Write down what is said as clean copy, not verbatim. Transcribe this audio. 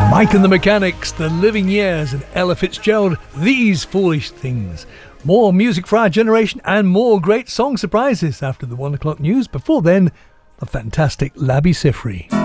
Mike and the Mechanics, The Living Years, and Ella Fitzgerald, These Foolish Things. More music for our generation and more great song surprises after the 1 o'clock news. Before then, the fantastic Labi Siffre.